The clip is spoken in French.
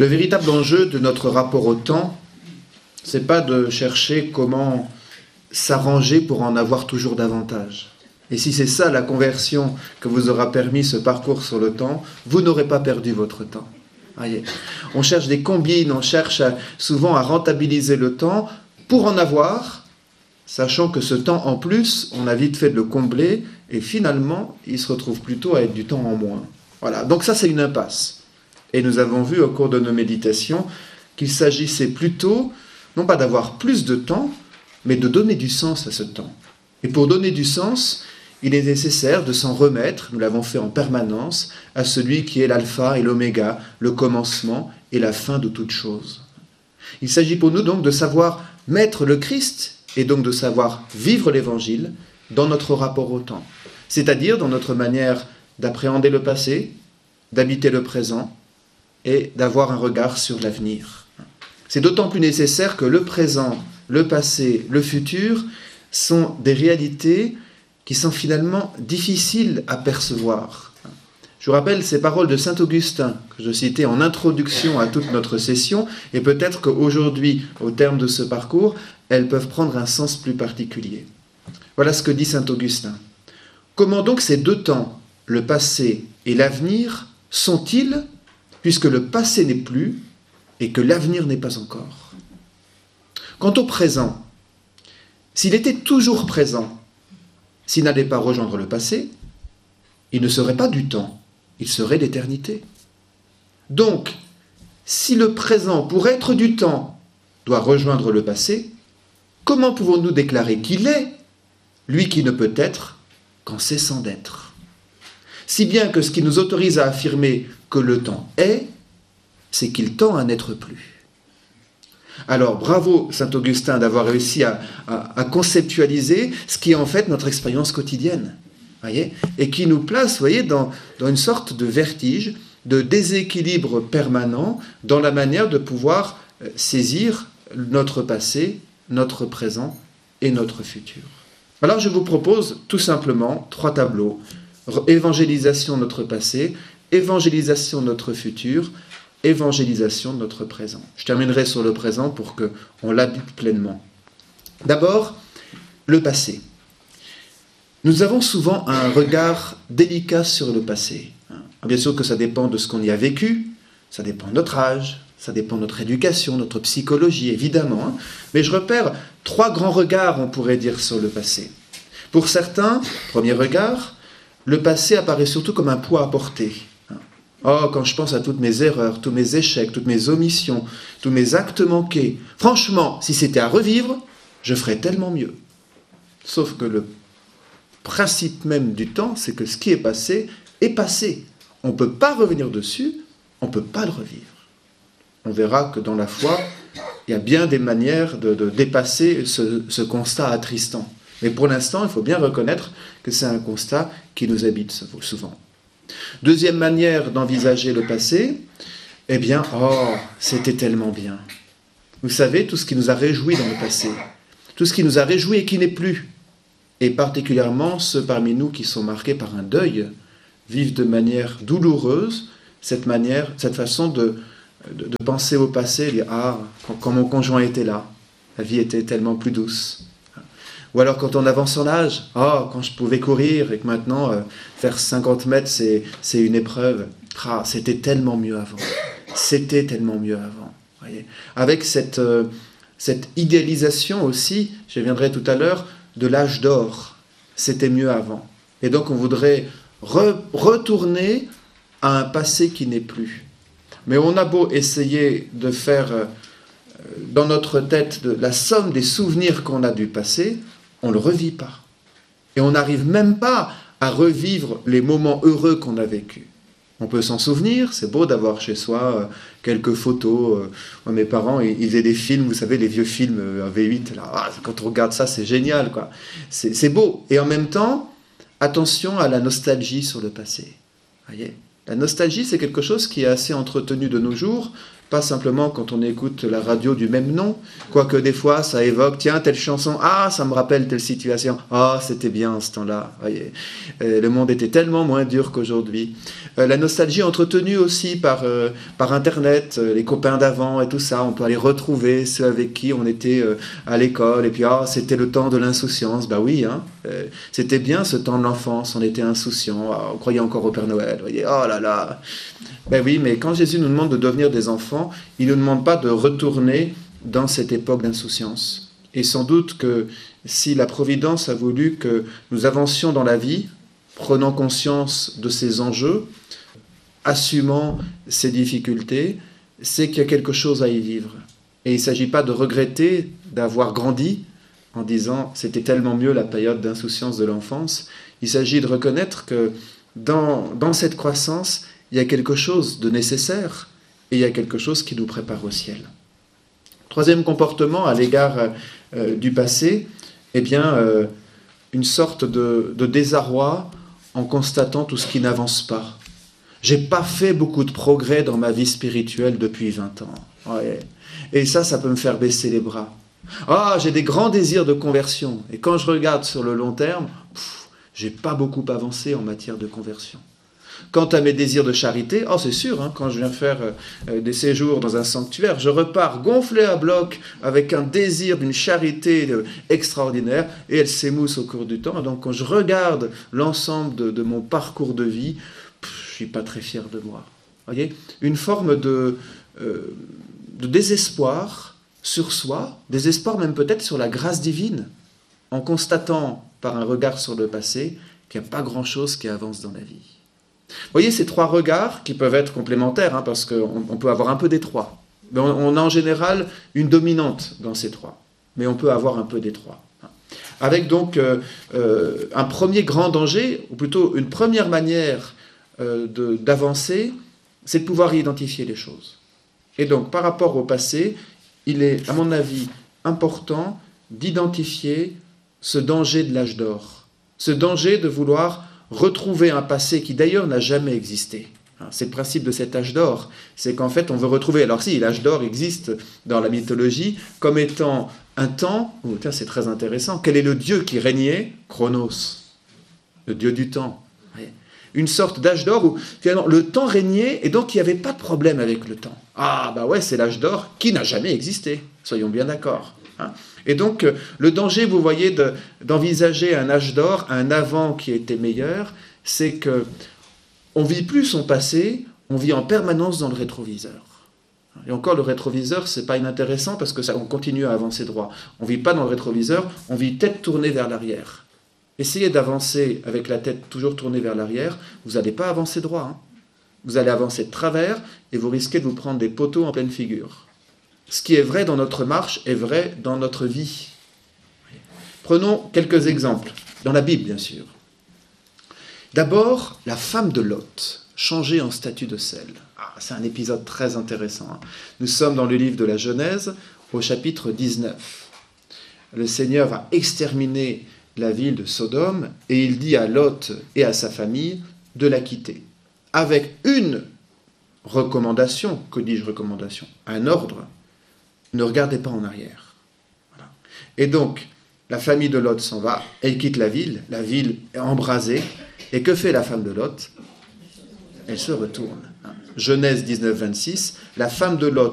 Le véritable enjeu de notre rapport au temps, c'est pas de chercher comment s'arranger pour en avoir toujours davantage. Et si c'est ça la conversion que vous aura permis ce parcours sur le temps, vous n'aurez pas perdu votre temps. Voyez. On cherche des combines, on cherche souvent à rentabiliser le temps pour en avoir, sachant que ce temps en plus, on a vite fait de le combler, et finalement, il se retrouve plutôt à être du temps en moins. Voilà, donc ça c'est une impasse. Et nous avons vu au cours de nos méditations qu'il s'agissait plutôt, non pas d'avoir plus de temps, mais de donner du sens à ce temps. Et pour donner du sens, il est nécessaire de s'en remettre, nous l'avons fait en permanence, à celui qui est l'alpha et l'oméga, le commencement et la fin de toute chose. Il s'agit pour nous donc de savoir mettre le Christ et donc de savoir vivre l'Évangile dans notre rapport au temps, c'est-à-dire dans notre manière d'appréhender le passé, d'habiter le présent et d'avoir un regard sur l'avenir. C'est d'autant plus nécessaire que le présent, le passé, le futur sont des réalités qui sont finalement difficiles à percevoir. Je vous rappelle ces paroles de saint Augustin que je citais en introduction à toute notre session, et peut-être qu'aujourd'hui, au terme de ce parcours, elles peuvent prendre un sens plus particulier. Voilà ce que dit saint Augustin. Comment donc ces deux temps, le passé et l'avenir, sont-ils, puisque le passé n'est plus et que l'avenir n'est pas encore? Quant au présent, s'il était toujours présent, s'il n'allait pas rejoindre le passé, il ne serait pas du temps, il serait l'éternité. Donc, si le présent, pour être du temps, doit rejoindre le passé, comment pouvons-nous déclarer qu'il est, lui qui ne peut être qu'en cessant d'être? Si bien que ce qui nous autorise à affirmer que le temps est, c'est qu'il tend à n'être plus. Alors, bravo saint Augustin d'avoir réussi à conceptualiser ce qui est en fait notre expérience quotidienne, voyez, et qui nous place, voyez, dans une sorte de vertige, de déséquilibre permanent dans la manière de pouvoir saisir notre passé, notre présent et notre futur. Alors, je vous propose tout simplement 3 tableaux. Évangélisation de notre passé, évangélisation de notre futur, évangélisation de notre présent. Je terminerai sur le présent pour qu'on l'habite pleinement. D'abord, le passé. Nous avons souvent un regard délicat sur le passé. Bien sûr que ça dépend de ce qu'on y a vécu, ça dépend de notre âge, ça dépend de notre éducation, notre psychologie, évidemment. Mais je repère 3 grands regards, on pourrait dire, sur le passé. Pour certains, premier regard, le passé apparaît surtout comme un poids à porter. Oh, quand je pense à toutes mes erreurs, tous mes échecs, toutes mes omissions, tous mes actes manqués, franchement, si c'était à revivre, je ferais tellement mieux. Sauf que le principe même du temps, c'est que ce qui est passé est passé. On ne peut pas revenir dessus, on ne peut pas le revivre. On verra que dans la foi, il y a bien des manières de dépasser ce constat attristant. Mais pour l'instant, il faut bien reconnaître que c'est un constat qui nous habite souvent. Deuxième manière d'envisager le passé, eh bien, c'était tellement bien. Vous savez, tout ce qui nous a réjouis dans le passé, tout ce qui nous a réjouis et qui n'est plus, et particulièrement ceux parmi nous qui sont marqués par un deuil, vivent de manière douloureuse cette façon de penser au passé, dire, quand mon conjoint était là, la vie était tellement plus douce. Ou alors quand on avance en âge, quand je pouvais courir et que maintenant faire 50 mètres c'est une épreuve, c'était tellement mieux avant. C'était tellement mieux avant. Voyez. Avec cette idéalisation aussi, je viendrai tout à l'heure, de l'âge d'or. C'était mieux avant. Et donc on voudrait retourner à un passé qui n'est plus. Mais on a beau essayer de faire dans notre tête la somme des souvenirs qu'on a du passé, on ne le revit pas. Et on n'arrive même pas à revivre les moments heureux qu'on a vécus. On peut s'en souvenir, c'est beau d'avoir chez soi quelques photos. Moi, mes parents, ils faisaient des films, vous savez, les vieux films V8, là, quand on regarde ça, c'est génial, quoi. C'est beau. Et en même temps, attention à la nostalgie sur le passé. Voyez, la nostalgie, c'est quelque chose qui est assez entretenu de nos jours, pas simplement quand on écoute la radio du même nom, quoique des fois ça évoque, tiens, telle chanson, ah, ça me rappelle telle situation, ah, c'était bien ce temps-là, voyez, le monde était tellement moins dur qu'aujourd'hui. La nostalgie entretenue aussi par Internet, les copains d'avant et tout ça, on peut aller retrouver ceux avec qui on était à l'école, et puis, ah, c'était le temps de l'insouciance, bah oui, hein, c'était bien ce temps de l'enfance, on était insouciants, on croyait encore au Père Noël, vous voyez, oh là là. Ben oui, mais quand Jésus nous demande de devenir des enfants, il ne nous demande pas de retourner dans cette époque d'insouciance. Et sans doute que si la Providence a voulu que nous avancions dans la vie, prenant conscience de ces enjeux, assumant ces difficultés, c'est qu'il y a quelque chose à y vivre. Et il ne s'agit pas de regretter d'avoir grandi en disant « c'était tellement mieux la période d'insouciance de l'enfance ». Il s'agit de reconnaître que dans cette croissance, il y a quelque chose de nécessaire et il y a quelque chose qui nous prépare au ciel. Troisième comportement à l'égard du passé, eh bien, une sorte de désarroi en constatant tout ce qui n'avance pas. J'ai pas fait beaucoup de progrès dans ma vie spirituelle depuis 20 ans. Ouais. Et ça peut me faire baisser les bras. Ah, j'ai des grands désirs de conversion. Et quand je regarde sur le long terme, j'ai pas beaucoup avancé en matière de conversion. Quant à mes désirs de charité, c'est sûr, hein, quand je viens faire des séjours dans un sanctuaire, je repars gonflé à bloc avec un désir d'une charité extraordinaire et elle s'émousse au cours du temps. Donc quand je regarde l'ensemble de mon parcours de vie, je ne suis pas très fier de moi. Voyez, une forme de désespoir sur soi, désespoir même peut-être sur la grâce divine, en constatant par un regard sur le passé qu'il n'y a pas grand-chose qui avance dans la vie. Vous voyez, ces trois regards qui peuvent être complémentaires, hein, parce qu'on peut avoir un peu des trois. Mais on a en général une dominante dans ces trois, mais on peut avoir un peu des trois. Avec donc un premier grand danger, ou plutôt une première manière d'avancer, c'est de pouvoir identifier les choses. Et donc, par rapport au passé, il est, à mon avis, important d'identifier ce danger de l'âge d'or, ce danger de vouloir retrouver un passé qui d'ailleurs n'a jamais existé. C'est le principe de cet âge d'or, c'est qu'en fait on veut retrouver, alors si l'âge d'or existe dans la mythologie comme étant un temps, c'est très intéressant, quel est le dieu qui régnait? Chronos, le dieu du temps. Une sorte d'âge d'or où finalement le temps régnait et donc il n'y avait pas de problème avec le temps. Ah bah ouais, c'est l'âge d'or qui n'a jamais existé, soyons bien d'accord. Et donc, le danger, vous voyez, d'envisager un âge d'or, un avant qui était meilleur, c'est qu'on ne vit plus son passé, on vit en permanence dans le rétroviseur. Et encore, le rétroviseur, ce n'est pas inintéressant parce qu'on continue à avancer droit. On ne vit pas dans le rétroviseur, on vit tête tournée vers l'arrière. Essayez d'avancer avec la tête toujours tournée vers l'arrière, vous n'allez pas avancer droit. Hein. Vous allez avancer de travers et vous risquez de vous prendre des poteaux en pleine figure. Ce qui est vrai dans notre marche est vrai dans notre vie. Prenons quelques exemples, dans la Bible bien sûr. D'abord, la femme de Lot, changée en statue de sel. C'est un épisode très intéressant. Nous sommes dans le livre de la Genèse, au chapitre 19. Le Seigneur va exterminer la ville de Sodome et il dit à Lot et à sa famille de la quitter. Avec une recommandation, que dis-je recommandation? Un ordre. Ne regardez pas en arrière. Voilà. Et donc, la famille de Lot s'en va, elle quitte la ville est embrasée, et que fait la femme de Lot? Elle se retourne. Genèse 19, 26, la femme de Lot